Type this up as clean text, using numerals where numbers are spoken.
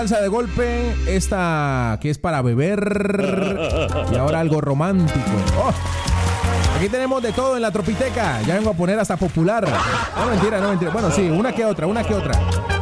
Salsa de golpe, esta que es para beber y ahora algo romántico. Oh, aquí tenemos de todo en la Tropiteca. Ya vengo a poner hasta popular. No mentira. Bueno, sí, una que otra.